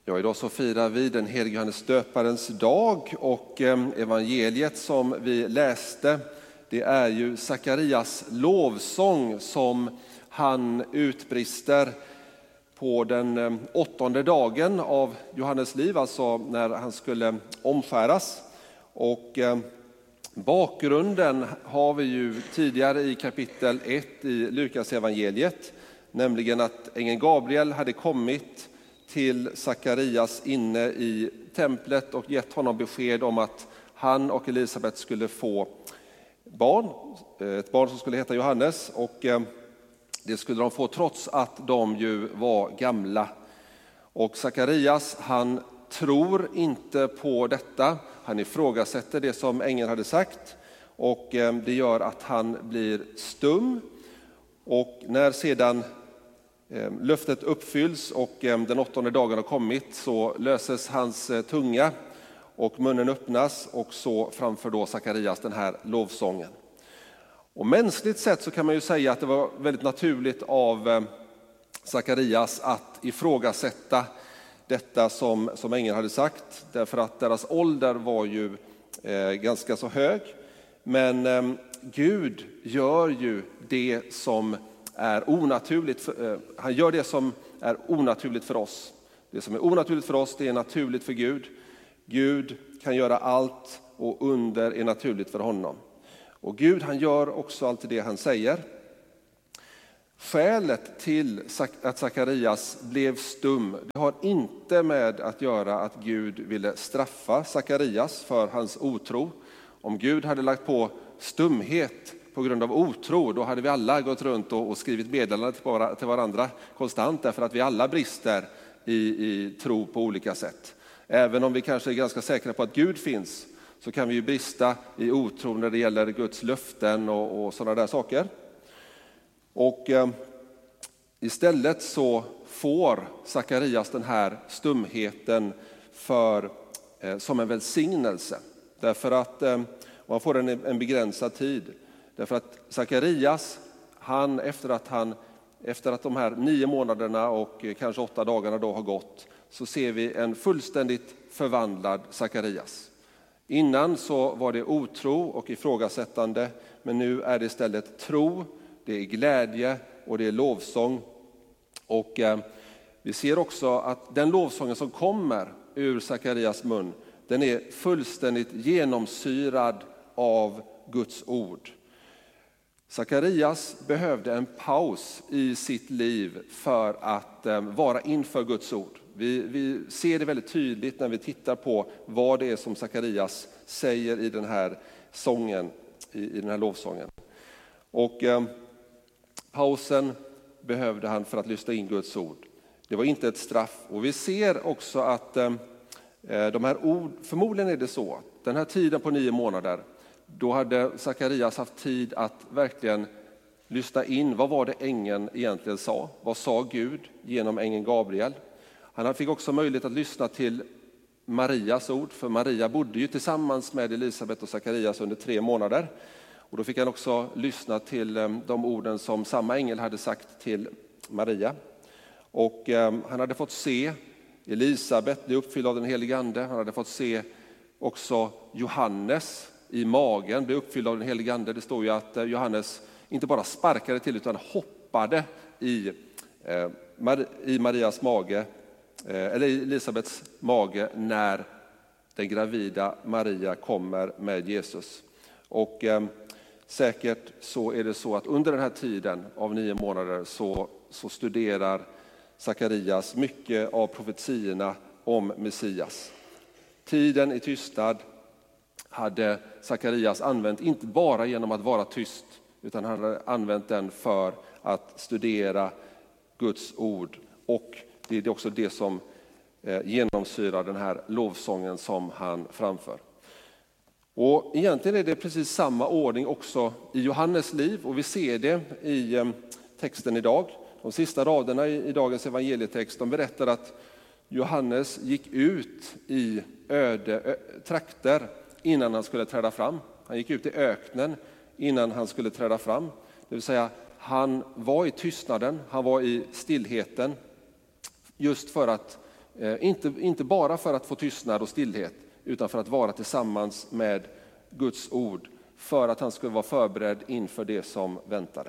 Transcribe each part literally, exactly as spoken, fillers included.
Ja, idag så firar vi den helige Johannes döparens dag och evangeliet som vi läste, det är ju Sakarias lovsång som han utbrister på den åttonde dagen av Johannes liv, alltså när han skulle omskäras. Och bakgrunden har vi ju tidigare i kapitel ett i Lukas evangeliet, nämligen att ängeln Gabriel hade kommit till Sakarias inne i templet och gett honom besked om att han och Elisabet skulle få barn, ett barn som skulle heta Johannes, och det skulle de få trots att de ju var gamla. Och Sakarias, han tror inte på detta, han ifrågasätter det som ängeln hade sagt, och det gör att han blir stum. Och när sedan löftet uppfylls och den åttonde dagen har kommit, så löses hans tunga och munnen öppnas, och så framför då Sakarias den här lovsången. Och mänskligt sett så kan man ju säga att det var väldigt naturligt av Sakarias att ifrågasätta detta som, som ängeln hade sagt, därför att deras ålder var ju eh, ganska så hög. Men eh, Gud gör ju det som är onaturligt för, eh, han gör det som är onaturligt för oss. Det som är onaturligt för oss, det är naturligt för Gud. Gud kan göra allt, och under är naturligt för honom. Och Gud, han gör också allt det han säger. Skälet till att Sakarias blev stum, det har inte med att göra att Gud ville straffa Sakarias för hans otro. Om Gud hade lagt på stumhet på grund av otro, då hade vi alla gått runt och skrivit meddelanden till varandra konstant, därför att vi alla brister i, i tro på olika sätt. Även om vi kanske är ganska säkra på att Gud finns, så kan vi ju brista i otro när det gäller Guds löften och, och sådana där saker. Och eh, istället så får Sakarias den här stumheten för, eh, som en välsignelse. Därför att eh, man får en, en begränsad tid. Därför att Sakarias, han efter att han efter att de här nio månaderna och kanske åtta dagarna då har gått, så ser vi en fullständigt förvandlad Sakarias. Innan så var det otro och ifrågasättande, men nu är det istället tro, det är glädje och det är lovsång. Och eh, vi ser också att den lovsången som kommer ur Sakarias mun, den är fullständigt genomsyrad av Guds ord. Sakarias behövde en paus i sitt liv för att eh, vara inför Guds ord. Vi, vi ser det väldigt tydligt när vi tittar på vad det är som Sakarias säger i den här sången, i, i den här lovsången. Och eh, pausen behövde han för att lyssna in Guds ord. Det var inte ett straff. Och vi ser också att eh, de här ord, förmodligen är det så, den här tiden på nio månader, då hade Sakarias haft tid att verkligen lyssna in. Vad var det ängeln egentligen sa? Vad sa Gud genom ängeln Gabriel? Han fick också möjlighet att lyssna till Marias ord, för Maria bodde ju tillsammans med Elisabet och Sakarias under tre månader. Och då fick han också lyssna till de orden som samma ängel hade sagt till Maria. Och han hade fått se Elisabet bli uppfylld av den helige ande. Han hade fått se också Johannes i magen bli uppfylld av den helige ande. Det står ju att Johannes inte bara sparkade till utan hoppade i, i Marias mage, eller i Elisabets mage, när den gravida Maria kommer med Jesus. Och eh, säkert så är det så att under den här tiden av nio månader så, så studerar Sakarias mycket av profetierna om Messias. Tiden i tystnad hade Sakarias använt inte bara genom att vara tyst, utan han hade använt den för att studera Guds ord. Och det är också det som genomsyrar den här lovsången som han framför. Och egentligen är det precis samma ordning också i Johannes liv, och vi ser det i texten idag. De sista raderna i dagens evangelietext, de berättar att Johannes gick ut i öde trakter innan han skulle träda fram. Han gick ut i öknen innan han skulle träda fram. Det vill säga, han var i tystnaden, han var i stillheten, just för att Inte, inte bara för att få tystnad och stillhet, utan för att vara tillsammans med Guds ord, för att han skulle vara förberedd inför det som väntade.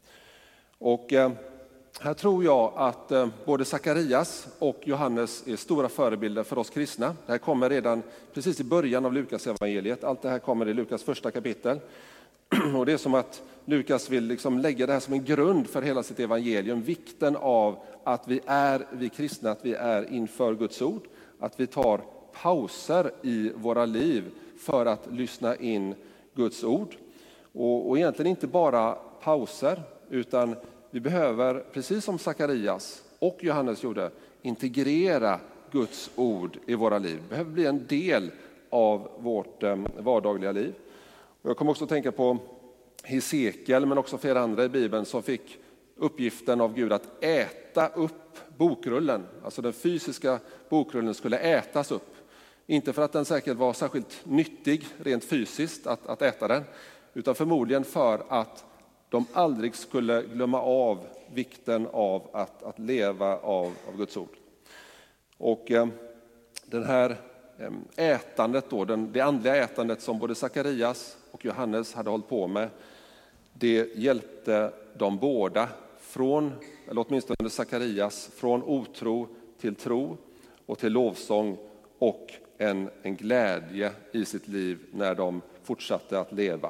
Och eh, här tror jag att eh, både Sakarias och Johannes är stora förebilder för oss kristna. Det här kommer redan precis i början av Lukas evangeliet. Allt det här kommer i Lukas första kapitel. Och det är som att Lukas vill liksom lägga det här som en grund för hela sitt evangelium. Vikten av att vi är, vi kristna, att vi är inför Guds ord. Att vi tar pauser i våra liv för att lyssna in Guds ord. Och, och egentligen inte bara pauser, utan vi behöver, precis som Sakarias och Johannes gjorde, integrera Guds ord i våra liv. Det behöver bli en del av vårt eh, vardagliga liv. Och jag kommer också att tänka på Hesekiel, men också flera andra i Bibeln som fick uppgiften av Gud att äta upp bokrullen. Alltså den fysiska bokrullen skulle ätas upp. Inte för att den säkert var särskilt nyttig rent fysiskt att, att äta den, utan förmodligen för att de aldrig skulle glömma av vikten av att, att leva av, av Guds ord. Och eh, den här ätandet då, den, det andliga ätandet som både Sakarias och Johannes hade hållit på med, det hjälpte de båda från, eller åtminstone Sakarias, från otro till tro och till lovsång och en, en glädje i sitt liv när de fortsatte att leva.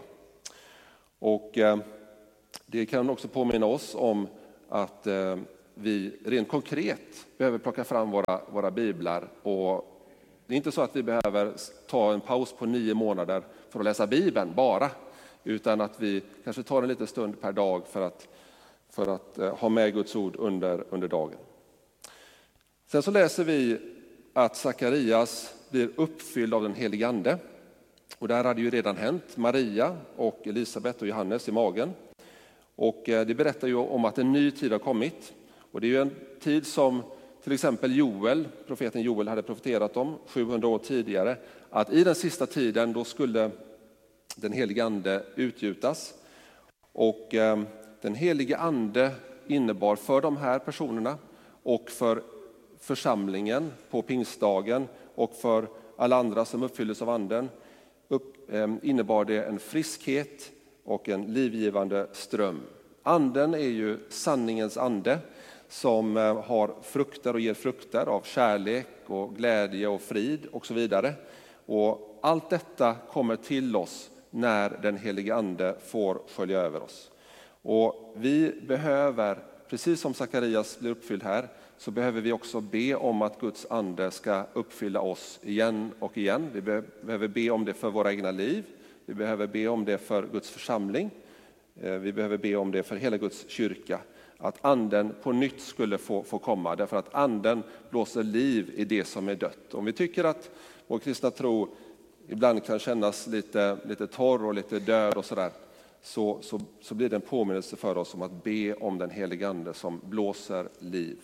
Och eh, det kan också påminna oss om att eh, vi rent konkret behöver plocka fram våra, våra biblar. Och det är inte så att vi behöver ta en paus på nio månader för att läsa Bibeln bara, utan att vi kanske tar en liten stund per dag för att, för att eh, ha med Guds ord under, under dagen. Sen så läser vi att Sakarias blir uppfylld av den helige ande. Och där hade ju redan hänt Maria och Elisabet och Johannes i magen. Och det berättar ju om att en ny tid har kommit. Och det är ju en tid som till exempel Joel, profeten Joel hade profeterat om sjuhundra år tidigare. Att i den sista tiden då skulle den helige ande utgjutas. Och eh, den helige ande innebar för de här personerna och för församlingen på pingstdagen och för alla andra som uppfylldes av anden, upp, eh, innebar det en friskhet och en livgivande ström. Anden är ju sanningens ande som eh, har frukter och ger frukter av kärlek och glädje och frid och så vidare. Och allt detta kommer till oss när den helige ande får skölja över oss. Och vi behöver, precis som Sakarias blir uppfylld här, så behöver vi också be om att Guds ande ska uppfylla oss igen och igen. Vi behöver be om det för våra egna liv. Vi behöver be om det för Guds församling. Vi behöver be om det för hela Guds kyrka. Att anden på nytt skulle få, få komma. Därför att anden blåser liv i det som är dött. Om vi tycker att vår kristna tro ibland kan kännas lite, lite torr och lite död och sådär, så, så, så blir det en påminnelse för oss om att be om den helige ande som blåser liv.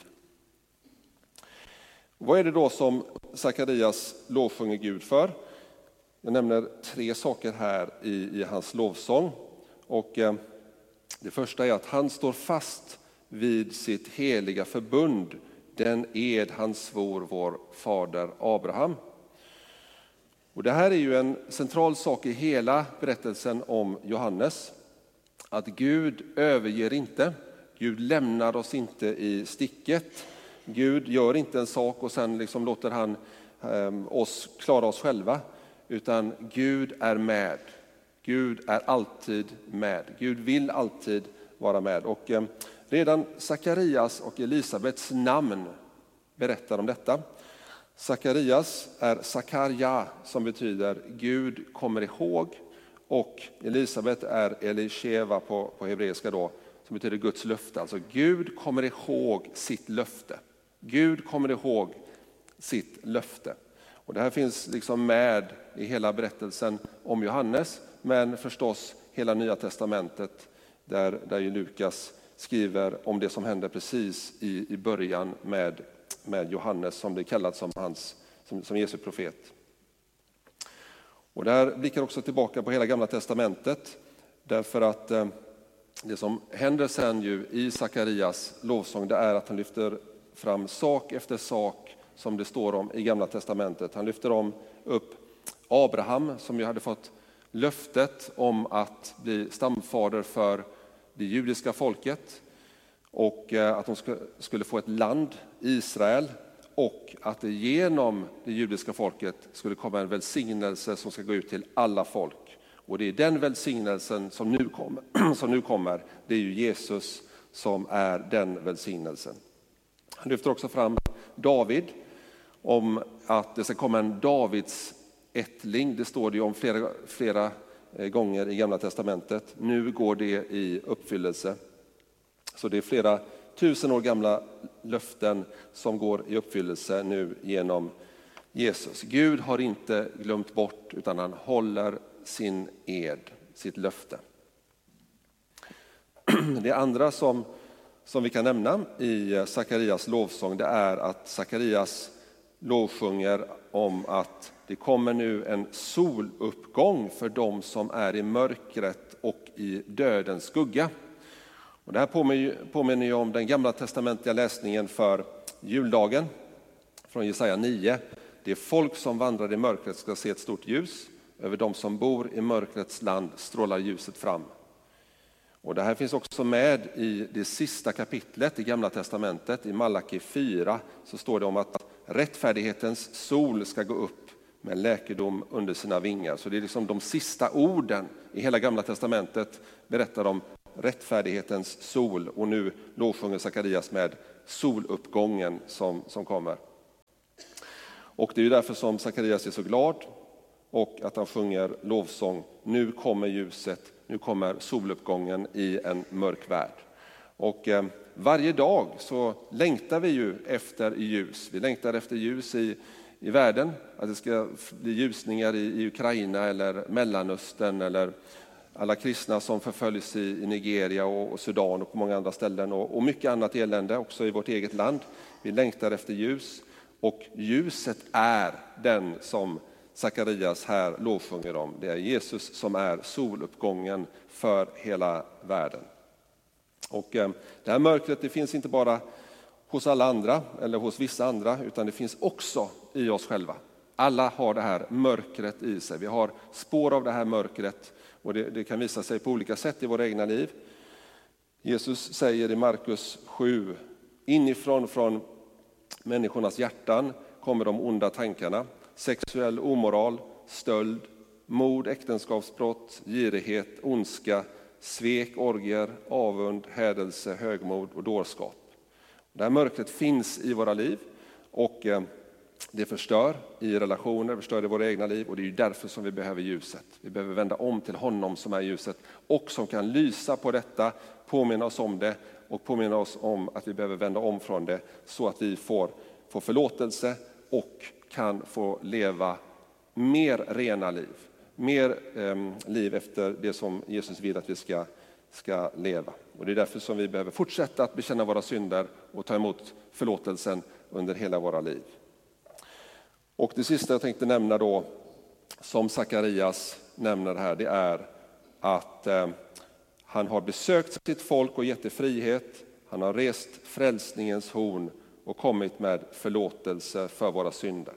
Vad är det då som Sakarias lovsjunger Gud för? Jag nämner tre saker här i, i hans lovsång. Och eh, det första är att han står fast vid sitt heliga förbund, den ed han svor vår fader Abraham. Och det här är ju en central sak i hela berättelsen om Johannes. Att Gud överger inte, Gud lämnar oss inte i sticket. Gud gör inte en sak och sen liksom låter han eh, oss klara oss själva. Utan Gud är med. Gud är alltid med. Gud vill alltid vara med. Och eh, redan Sakarias och Elisabets namn berättar om detta. Sakarias är Sakarja som betyder Gud kommer ihåg. Och Elisabet är Elisheva på, på hebreiska då, som betyder Guds löfte. Alltså Gud kommer ihåg sitt löfte. Gud kommer ihåg sitt löfte. Och det här finns liksom med i hela berättelsen om Johannes, men förstås hela Nya testamentet där, där ju Lukas skriver om det som hände precis i, i början med, med Johannes som blir kallad som, hans, som, som Jesu profet. Och det här blickar också tillbaka på hela Gamla testamentet, därför att eh, det som händer sen ju i Sakarias lovsång, det är att han lyfter fram sak efter sak som det står om i Gamla testamentet. Han lyfter om upp Abraham som ju hade fått löftet om att bli stamfader för det judiska folket och att de skulle få ett land, Israel, och att det genom det judiska folket skulle komma en välsignelse som ska gå ut till alla folk. Och det är den välsignelsen som nu kommer, som nu kommer. Det är ju Jesus som är den välsignelsen. Han lyfter också fram David om att det ska komma en Davids ättling. Det står det om flera, flera gånger i Gamla testamentet. Nu går det i uppfyllelse. Så det är flera tusen år gamla löften som går i uppfyllelse nu genom Jesus. Gud har inte glömt bort utan han håller sin ed, sitt löfte. Det andra som, som vi kan nämna i Sakarias lovsång, det är att Sakarias lovsjunger om att det kommer nu en soluppgång för dem som är i mörkret och i dödens skugga. Och det här påminner ju om den gamla testamentliga läsningen för juldagen från Jesaja nio. Det är folk som vandrar i mörkret ska se ett stort ljus. Över de som bor i mörkrets land strålar ljuset fram. Och det här finns också med i det sista kapitlet i Gamla testamentet. I Malaki fyra så står det om att rättfärdighetens sol ska gå upp med läkedom under sina vingar. Så det är liksom de sista orden i hela Gamla testamentet berättar om rättfärdighetens sol. Och nu lovsjunger Sakarias med soluppgången som, som kommer. Och det är ju därför som Sakarias är så glad och att han sjunger lovsång. Nu kommer ljuset, nu kommer soluppgången i en mörk värld. Och eh, varje dag så längtar vi ju efter ljus. Vi längtar efter ljus i, i världen. Att det ska bli ljusningar i, i Ukraina eller Mellanöstern eller alla kristna som förföljs i, i Nigeria och, och Sudan och på många andra ställen. Och, och mycket annat elände också i vårt eget land. Vi längtar efter ljus. Och ljuset är den som Sakarias här lovsjunger om. Det är Jesus som är soluppgången för hela världen. Och eh, det här mörkret det finns inte bara hos alla andra eller hos vissa andra utan det finns också i oss själva. Alla har det här mörkret i sig. Vi har spår av det här mörkret och det, det kan visa sig på olika sätt i våra egna liv. Jesus säger i Markus sju, inifrån från människornas hjärtan kommer de onda tankarna. Sexuell omoral, stöld, mord, äktenskapsbrott, girighet, ondska, svek, orger, avund, hädelse, högmod och dårskap. Det här mörkret finns i våra liv och det förstör i relationer, förstör i våra egna liv och det är ju därför som vi behöver ljuset. Vi behöver vända om till honom som är ljuset och som kan lysa på detta, påminna oss om det och påminna oss om att vi behöver vända om från det så att vi får, får förlåtelse och kan få leva mer rena liv. Mer eh, liv efter det som Jesus vill att vi ska, ska leva. Och det är därför som vi behöver fortsätta att bekänna våra synder och ta emot förlåtelsen under hela våra liv. Och det sista jag tänkte nämna då, som Sakarias nämner här, det är att eh, han har besökt sitt folk och gett det frihet. Han har rest frälsningens horn och kommit med förlåtelse för våra synder.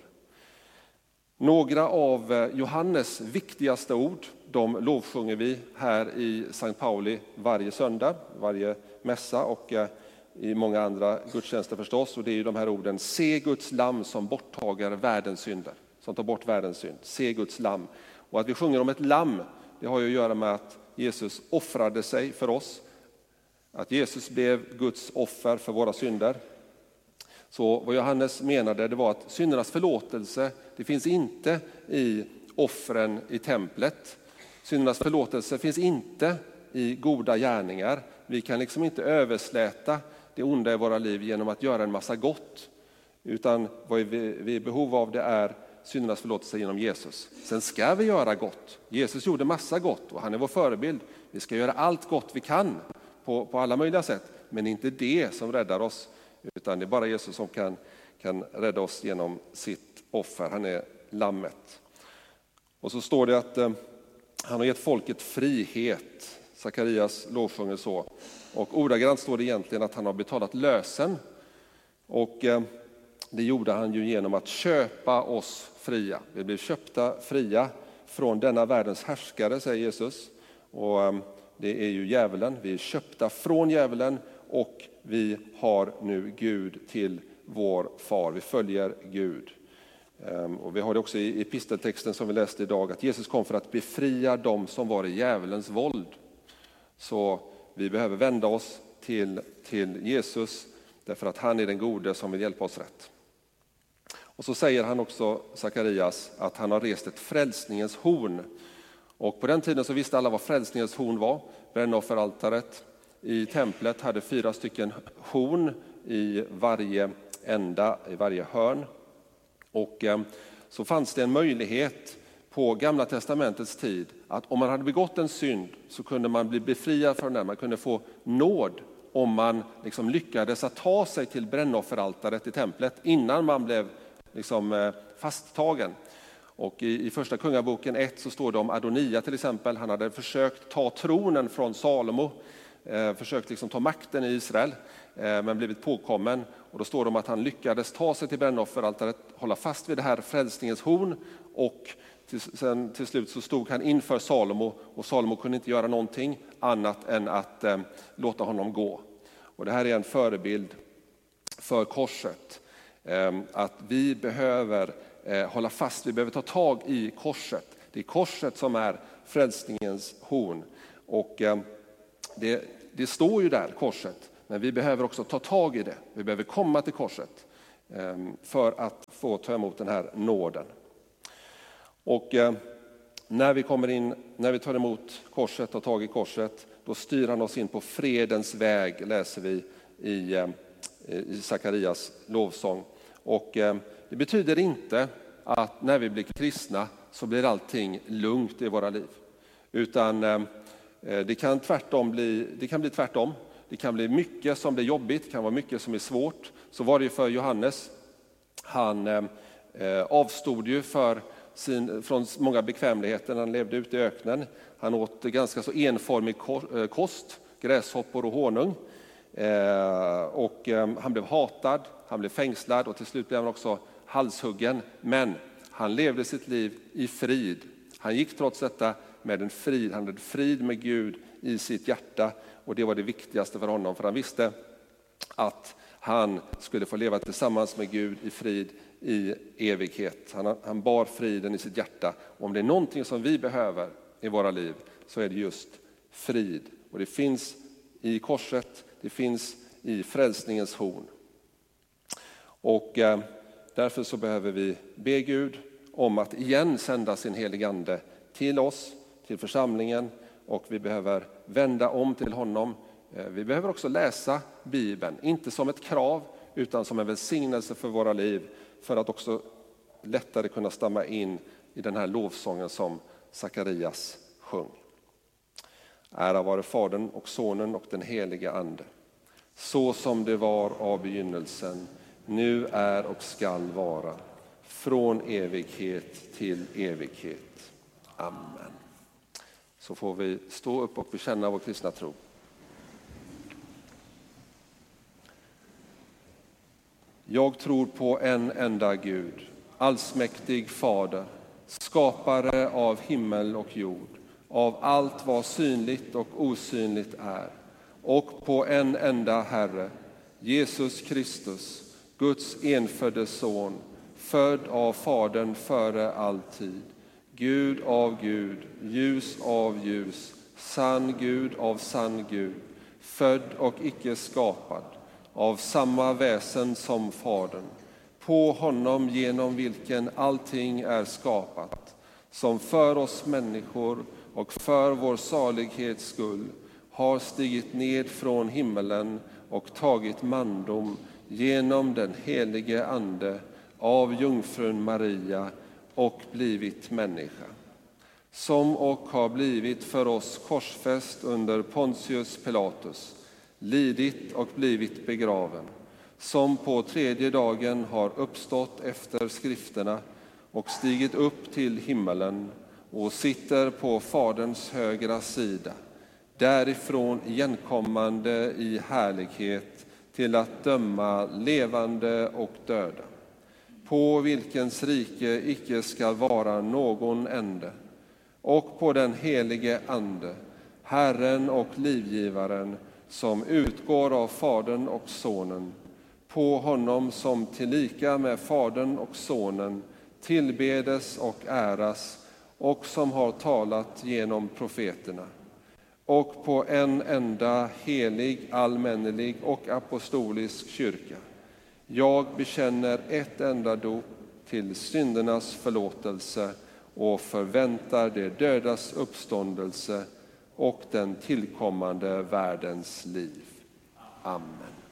Några av Johannes viktigaste ord, de lovsjunger vi här i Sankt Pauli varje söndag, varje mässa och i många andra gudstjänster förstås. Och det är ju de här orden, se Guds lamm som borttagar världens synder, som tar bort världens synd. Se Guds lamm. Och att vi sjunger om ett lamm, det har ju att göra med att Jesus offrade sig för oss. Att Jesus blev Guds offer för våra synder. Så vad Johannes menade det var att syndernas förlåtelse, det finns inte i offren i templet. Syndernas förlåtelse finns inte i goda gärningar. Vi kan liksom inte översläta det onda i våra liv genom att göra en massa gott. Utan vad vi är i behov av det är syndernas förlåtelse genom Jesus. Sen ska vi göra gott. Jesus gjorde massa gott och han är vår förebild. Vi ska göra allt gott vi kan på, på alla möjliga sätt. Men inte det som räddar oss. Utan det är bara Jesus som kan, kan rädda oss genom sitt offer. Han är lammet. Och så står det att eh, han har gett folket frihet. Sakarias lovsjunger så. Och ordagrant står det egentligen att han har betalat lösen. Och eh, det gjorde han ju genom att köpa oss fria. Vi blev köpta fria från denna världens härskare, säger Jesus. Och det är ju djävulen. Vi är köpta från djävulen och vi har nu Gud till vår far. Vi följer Gud. Och vi har det också i episteltexten som vi läste idag, att Jesus kom för att befria dem som var i djävulens våld. Så vi behöver vända oss till, till Jesus, därför att han är den gode som vill hjälpa oss rätt. Och så säger han också, Sakarias, att han har rest ett frälsningens horn. Och på den tiden så visste alla vad frälsningens horn var. Brännofferaltaret i templet hade fyra stycken horn i varje ända, i varje hörn. Och eh, så fanns det en möjlighet på Gamla testamentets tid att om man hade begått en synd så kunde man bli befriad från den. Man kunde få nåd om man liksom lyckades att ta sig till brännofferaltaret i templet innan man blev liksom, eh, fasttagen. Och i, i första kungaboken ett så står det om Adonia till exempel. Han hade försökt ta tronen från Salomo, eh, försökt liksom ta makten i Israel, eh, men blivit påkommen. Och då står det om att han lyckades ta sig till brännofferaltaret, hålla fast vid det här frälsningens horn, och till, sen, till slut så stod han inför Salomo, och Salomo kunde inte göra någonting annat än att eh, låta honom gå. Och det här är en förebild för korset, eh, att vi behöver eh, hålla fast, vi behöver ta tag i korset. Det är korset som är frälsningens horn, och eh, det, det står ju där, korset. Men vi behöver också ta tag i det. Vi behöver komma till korset för att få ta emot den här nåden. Och när vi kommer in, när vi tar emot korset och tar tag i korset, då styr han oss in på fredens väg, läser vi i, i Sakarias lovsång. Och det betyder inte att när vi blir kristna så blir allting lugnt i våra liv. Utan det kan tvärtom bli, det kan bli tvärtom. Det kan bli mycket som blir jobbigt, det kan vara mycket som är svårt. Så var det ju för Johannes. Han eh, avstod ju för sin, från många bekvämligheter när han levde ute i öknen. Han åt ganska så enformig kost, gräshoppor och honung. Eh, och eh, han blev hatad, han blev fängslad och till slut blev han också halshuggen. Men han levde sitt liv i frid. Han gick trots detta med en frid, han hade frid med Gud i sitt hjärta. Och det var det viktigaste för honom, för han visste att han skulle få leva tillsammans med Gud i frid i evighet. Han, han bar friden i sitt hjärta. Och om det är någonting som vi behöver i våra liv så är det just frid. Och det finns i korset, det finns i frälsningens horn. Och eh, därför så behöver vi be Gud om att igen sända sin helige ande till oss, till församlingen. Och vi behöver vända om till honom. Vi behöver också läsa Bibeln, inte som ett krav utan som en välsignelse för våra liv, för att också lättare kunna stämma in i den här lovsången som Sakarias sjöng. Ära vare Fadern och Sonen och den helige ande, så som det var av begynnelsen, nu är och skall vara, från evighet till evighet. Amen. Så får vi stå upp och bekänna vår kristna tro. Jag tror på en enda Gud, allsmäktig Fader, skapare av himmel och jord, av allt vad synligt och osynligt är, och på en enda Herre, Jesus Kristus, Guds enfödde son, född av Fadern före all tid, Gud av Gud, ljus av ljus, sann Gud av sann Gud, född och icke skapad, av samma väsen som Fadern, på honom genom vilken allting är skapat, som för oss människor och för vår salighets skull har stigit ned från himmelen och tagit mandom genom den helige ande av jungfrun Maria och blivit människa, som och har blivit för oss korsfäst under Pontius Pilatus, lidit och blivit begraven, som på tredje dagen har uppstått efter skrifterna och stigit upp till himmelen och sitter på Faderns högra sida, därifrån igenkommande i härlighet till att döma levande och döda. på vilkens rike icke skall vara någon ände, och på den helige Ande, Herren och livgivaren, som utgår av Fadern och Sonen, på honom som tillika med Fadern och Sonen tillbedes och äras, och som har talat genom profeterna, och på en enda helig, allmännelig och apostolisk kyrka. Jag bekänner ett enda dop till syndernas förlåtelse och förväntar det dödas uppståndelse och den tillkommande världens liv. Amen.